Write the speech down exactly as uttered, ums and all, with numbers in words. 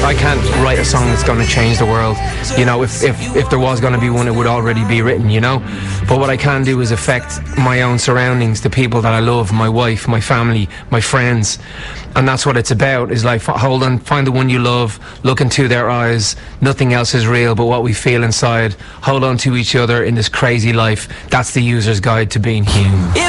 I can't write a song that's going to change the world. You know, if, if, if there was going to be one, it would already be written, you know? But what I can do is affect my own surroundings, the people that I love, my wife, my family, my friends. And that's what it's about, is like, hold on, find the one you love, look into their eyes. Nothing else is real but what we feel inside. Hold on to each other in this crazy life. That's the user's guide to being human.